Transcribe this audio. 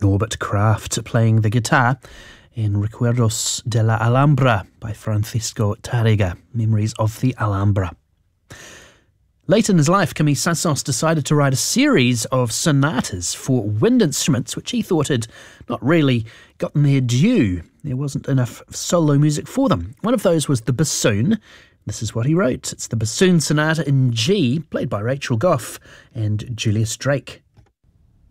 Norbert Kraft playing the guitar in Recuerdos de la Alhambra by Francisco Tárrega, Memories of the Alhambra. Late in his life, Camille Saint-Saëns decided to write a series of sonatas for wind instruments, which he thought had not really gotten their due. There wasn't enough solo music for them. One of those was the bassoon. This is what he wrote. It's the Bassoon Sonata in G, played by Rachel Goff and Julius Drake.